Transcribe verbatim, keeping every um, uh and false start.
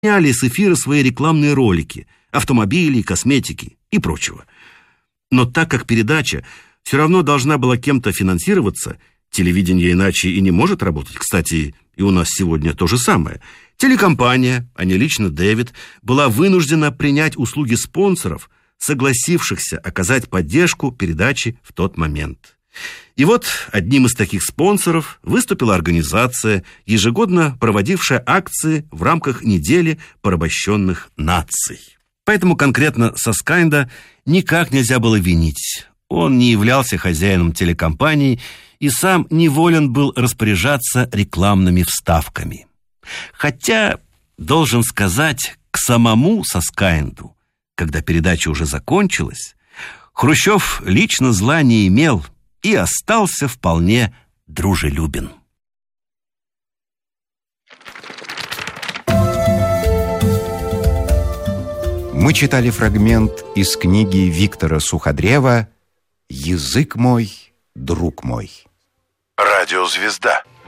сняли с эфира свои рекламные ролики, автомобили, косметики и прочего. Но так как передача все равно должна была кем-то финансироваться, телевидение иначе и не может работать. Кстати, и у нас сегодня то же самое. Телекомпания, а не лично Дэвид, была вынуждена принять услуги спонсоров, согласившихся оказать поддержку передаче в тот момент. И вот одним из таких спонсоров выступила организация, ежегодно проводившая акции в рамках недели порабощенных наций. Поэтому конкретно Саскайнда никак нельзя было винить. Он не являлся хозяином телекомпании и сам не волен был распоряжаться рекламными вставками. Хотя, должен сказать, к самому Саскайнду, когда передача уже закончилась, Хрущев лично зла не имел и остался вполне дружелюбен. Мы читали фрагмент из книги Виктора Суходрева «Язык мой, друг мой». Радиозвезда.